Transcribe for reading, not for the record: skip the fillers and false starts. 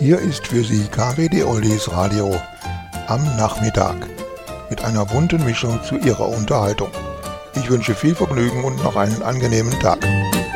Hier ist für Sie KWD Oldies Radio am Nachmittag mit einer bunten Mischung zu Ihrer Unterhaltung. Ich wünsche viel Vergnügen und noch einen angenehmen Tag.